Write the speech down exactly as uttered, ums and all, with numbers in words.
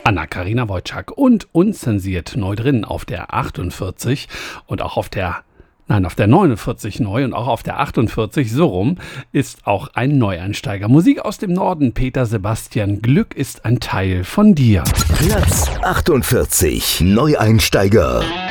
Anna-Karina Wojcik und unzensiert neu drin auf der achtundvierzig und auch auf der Nein, auf der neunundvierzig neu und auch auf der achtundvierzig, so rum, ist auch ein Neueinsteiger. Musik aus dem Norden, Peter Sebastian, Glück ist ein Teil von dir. Platz achtundvierzig, Neueinsteiger.